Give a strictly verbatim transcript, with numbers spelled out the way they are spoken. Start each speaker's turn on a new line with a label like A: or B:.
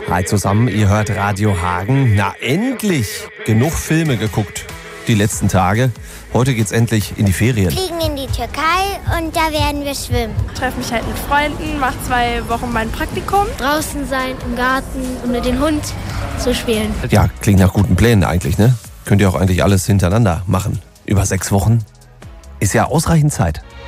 A: Hi zusammen, ihr hört Radio Hagen. Na endlich! Genug Filme geguckt die letzten Tage. Heute geht's endlich in die Ferien.
B: Fliegen in die Türkei und da werden wir schwimmen.
C: Treffe mich halt mit Freunden, mache zwei Wochen mein Praktikum.
D: Draußen sein, im Garten und mit dem Hund zu spielen.
A: Ja, klingt nach guten Plänen eigentlich, ne? Könnt ihr auch eigentlich alles hintereinander machen. Über sechs Wochen ist ja ausreichend Zeit.